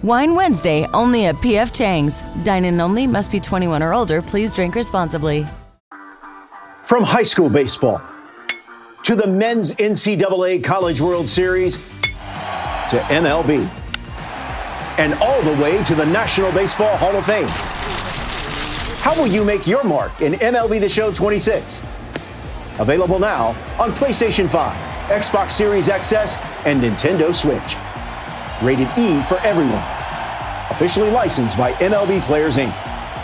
Wine Wednesday, only at P.F. Chang's. Dine-in only, must be 21 or older. Please drink responsibly. From high school baseball to the men's NCAA College World Series to MLB and all the way to the National Baseball Hall of Fame. How will you make your mark in MLB The Show 26? Available now on PlayStation 5, Xbox Series XS, and Nintendo Switch. Rated E for everyone. Officially licensed by MLB Players Inc.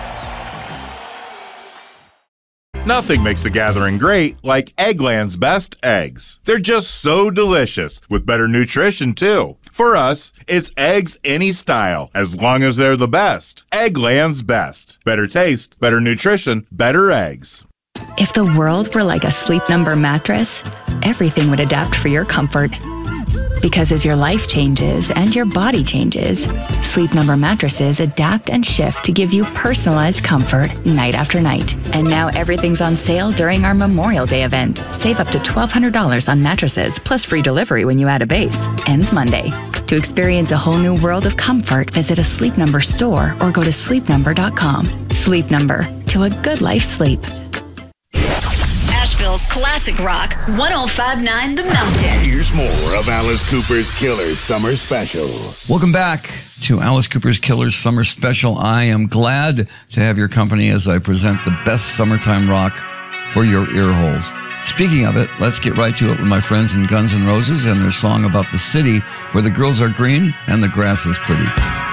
Nothing makes a gathering great like Eggland's Best eggs. They're just so delicious, with better nutrition too. For us, it's eggs any style, as long as they're the best. Eggland's Best. Better taste, better nutrition, better eggs. If the world were like a Sleep Number mattress, everything would adapt for your comfort. Because as your life changes and your body changes, Sleep Number mattresses adapt and shift to give you personalized comfort night after night. And now everything's on sale during our Memorial Day event. Save up to $1,200 on mattresses, plus free delivery when you add a base. Ends Monday. To experience a whole new world of comfort, visit a Sleep Number store or go to sleepnumber.com. Sleep Number. To a good life sleep. Asheville's classic rock, 105.9 The Mountain. Here's more of Alice Cooper's Killers Summer Special. Welcome back to Alice Cooper's Killers Summer Special. I am glad to have your company as I present the best summertime rock for your ear holes. Speaking of it, let's get right to it with my friends in Guns N' Roses and their song about the city where the girls are green and the grass is pretty.